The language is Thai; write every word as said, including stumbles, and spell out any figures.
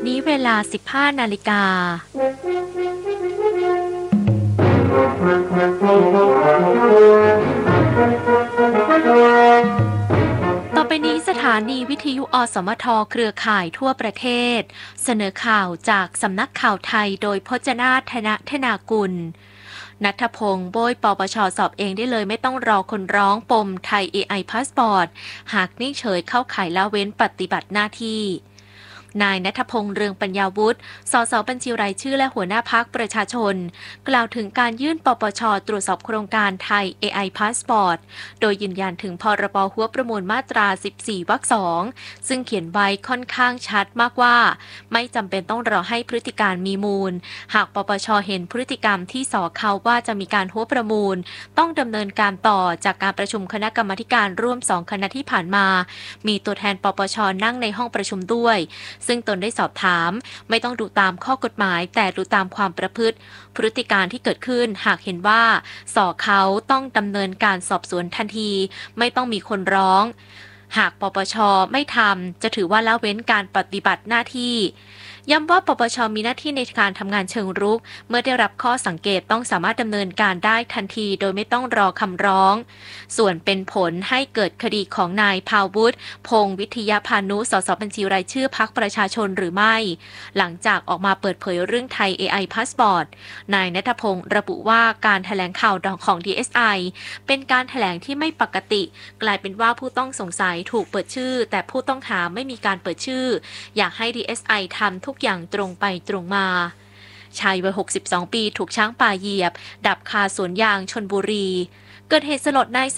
นี้เวลา สิบห้า นาฬิกาต่อไปนี้สถานีวิทยุอสมทเครือข่ายทั่วประเทศเสนอข่าวจากสำนักข่าวไทยโดยพจนาถ ธนธนากุลณัฐพงษ์โบยปปชสอบเองได้เลยไม่ต้องรอคนร้องปมไทย เอ ไอ Passport หากนิ่งเฉยเข้าข่ายละเว้นปฏิบัติหน้าที่นายณัฐพงษ์เรืองปัญญาวุฒิสสบัญชีรายชื่อและหัวหน้าพรรคประชาชนกล่าวถึงการยื่นปปชตรวจสอบโครงการไทย เอ ไอ Passport โดยยืนยันถึงพรบหัวประมูลมาตรา สิบสี่ วรรค สอง ซึ่งเขียนไว้ค่อนข้างชัดมากว่าไม่จำเป็นต้องรอให้พฤติการมีมูลหากปปชเห็นพฤติกรรมที่ส่อเขาว่าจะมีการหัวประมูลต้องดำเนินการต่อจากการประชุมคณะกรรมาการร่วมสองคณะที่ผ่านมามีตัวแทนปปชนั่งในห้องประชุมด้วยซึ่งตนได้สอบถามไม่ต้องดูตามข้อกฎหมายแต่ดูตามความประพฤติพฤติการที่เกิดขึ้นหากเห็นว่าส่อเขาต้องดำเนินการสอบสวนทันทีไม่ต้องมีคนร้องหากปปชไม่ทำจะถือว่าละเว้นการปฏิบัติหน้าที่ย้ำว่าปปชมีหน้าที่ในการทำงานเชิงรุกเมื่อได้รับข้อสังเกตต้องสามารถดำเนินการได้ทันทีโดยไม่ต้องรอคำร้องส่วนเป็นผลให้เกิดคดีของนายภาวุฒิพงษ์วิทยาพานุสสบัญชีรายชื่อพรรคประชาชนหรือไม่หลังจากออกมาเปิดเผยเรื่องไทย เอ ไอ Passport นายณัฐพงษ์ระบุว่าการแถลงข่าวของ ดี เอส ไอ เป็นการแถลงที่ไม่ปกติกลายเป็นว่าผู้ต้องสงสัยถูกเปิดชื่อแต่ผู้ต้องหาไม่มีการเปิดชื่ออยากให้ ดี เอส ไอ ทำทุกอย่างตรงไปตรงมาชายวัยหกสิบสองปีถูกช้างป่าเหยียบดับคาสวนยางชลบุรีเกิดเหตุสลดนาย